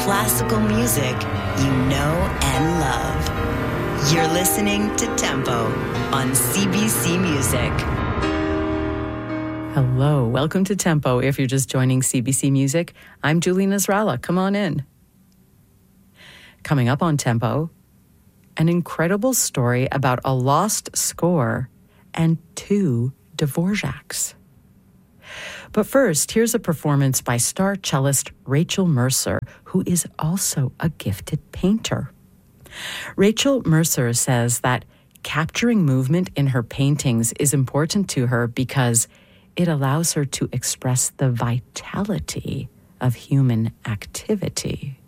classical music you know and love. You're listening to Tempo on CBC Music. Hello, welcome to Tempo. If you're just joining CBC Music, I'm Julie Nasrallah. Come on in. Coming up on Tempo, an incredible story about a lost score and 2 Dvorak's. But first, here's a performance by star cellist Rachel Mercer, who is also a gifted painter. Rachel Mercer says that capturing movement in her paintings is important to her because it allows her to express the vitality of human activity.